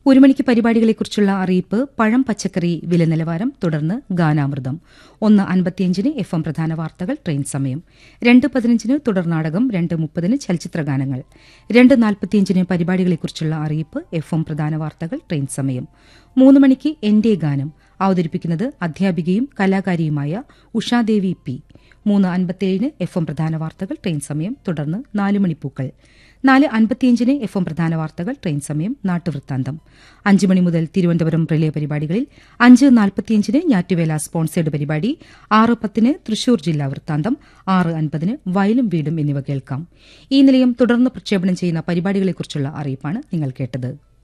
1 മണിക്ക് പരിപാടികളെക്കുറിച്ചുള്ള അറിയിപ്പ്, പഴം പച്ചക്കറി വില നിലവാരം, തുടർന്ന് ഗാനാമൃതം. 1:55 FM പ്രധാന വാർത്തകൾ, ട്രെയിൻ സമയം. 2:15 തുടർനാടകം, 2:30 ചലച്ചിത്രഗാനങ്ങൾ. 2:45 പരിപാടികളെക്കുറിച്ചുള്ള അറിയിപ്പ്, FM പ്രധാന വാർത്തകൾ, ട്രെയിൻ സമയം. 3 മണിക്ക് എന്റെ ഗാനം അവതരിപ്പിക്കുന്നത് അധ്യാപികയും കലാകാരിയുമായ ഉഷാദേവി പി. 3:57 FM പ്രധാന വാർത്തകൾ, ട്രെയിൻ സമയം. തുടർന്ന് 4 മണിപ്പൂക്കൾ. 4:55 FM പ്രധാന വാർത്തകൾ, ട്രെയിൻ സമയം. നാട്ടുവൃത്താന്തം. 5 മണി മുതൽ തിരുവനന്തപുരം റിലേ പരിപാടികളിൽ 5:45 ഞാറ്റുവേല സ്പോൺസേഡ് പരിപാടി, 6:10 തൃശൂർ ജില്ലാ വൃത്താന്തം, 6:50 വയലും വീടും എന്നിവ കേൾക്കാം. ഈ നിലയം തുടർന്ന് പ്രക്ഷേപണം ചെയ്യുന്ന പരിപാടികളെക്കുറിച്ചുള്ള അറിയിപ്പാണ് നിങ്ങൾ കേട്ടത്.